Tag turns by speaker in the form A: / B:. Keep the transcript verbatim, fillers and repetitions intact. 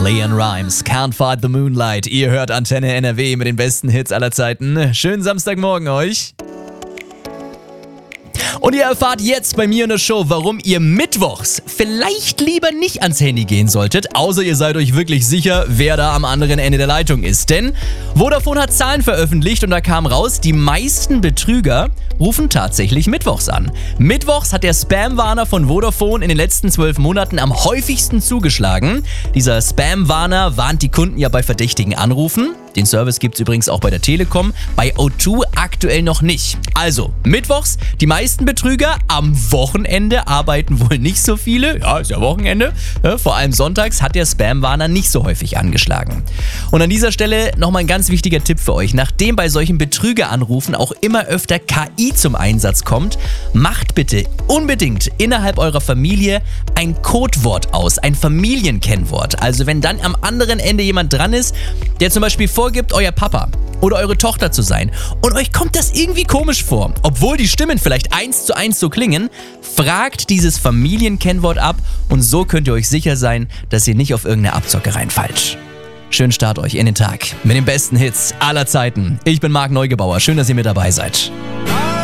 A: Leon Rimes, Can't Fight the Moonlight. Ihr hört Antenne N R W mit den besten Hits aller Zeiten. Schönen Samstagmorgen euch. Und ihr erfahrt jetzt bei mir in der Show, warum ihr mittwochs vielleicht lieber nicht ans Handy gehen solltet, außer ihr seid euch wirklich sicher, wer da am anderen Ende der Leitung ist. Denn Vodafone hat Zahlen veröffentlicht und da kam raus, die meisten Betrüger rufen tatsächlich mittwochs an. Mittwochs hat der Spam-Warner von Vodafone in den letzten zwölf Monaten am häufigsten zugeschlagen. Dieser Spam-Warner warnt die Kunden ja bei verdächtigen Anrufen. Den Service gibt's übrigens auch bei der Telekom, bei O zwei aktuell noch nicht. Also, mittwochs, die meisten Betrüger, am Wochenende arbeiten wohl nicht so viele. Ja, ist ja Wochenende. Ja, vor allem sonntags hat der Spam-Warner nicht so häufig angeschlagen. Und an dieser Stelle nochmal ein ganz wichtiger Tipp für euch. Nachdem bei solchen Betrügeranrufen auch immer öfter K I zum Einsatz kommt, macht bitte unbedingt innerhalb eurer Familie ein Codewort aus, ein Familienkennwort. Also wenn dann am anderen Ende jemand dran ist, der zum Beispiel vorgibt, euer Papa oder eure Tochter zu sein und euch kommt das irgendwie komisch vor, obwohl die Stimmen vielleicht eins zu eins so klingen, fragt dieses Familienkennwort ab und so könnt ihr euch sicher sein, dass ihr nicht auf irgendeine Abzocke reinfallt. Schönen Start euch in den Tag mit den besten Hits aller Zeiten. Ich bin Marc Neugebauer, schön, dass ihr mit dabei seid.